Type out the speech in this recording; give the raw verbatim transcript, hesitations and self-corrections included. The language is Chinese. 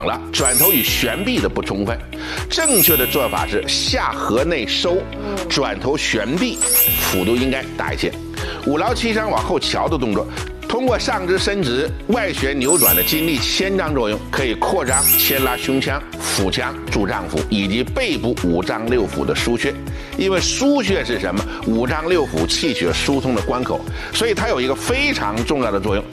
了，转头与悬臂的不充分。正确的做法是下颌内收，转头悬臂，幅度应该大一些。五劳七伤往后翘的动作，通过上肢伸直、外旋扭转的筋力牵张作用，可以扩张牵拉胸腔、腹腔、助脏腑以及背部五脏六腑的腧穴。因为腧穴是什么？五脏六腑气血疏通的关口，所以它有一个非常重要的作用。